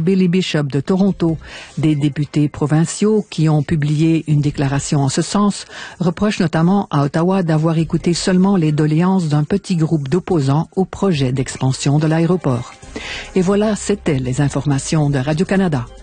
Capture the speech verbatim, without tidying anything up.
Billy Bishop de Toronto. Des députés provinciaux qui ont publié une déclaration en ce sens reprochent notamment à Ottawa d'avoir écouté seulement les doléances d'un petit groupe d'opposants au projet d'expansion de l'aéroport. Et voilà, c'était les informations de Radio-Canada.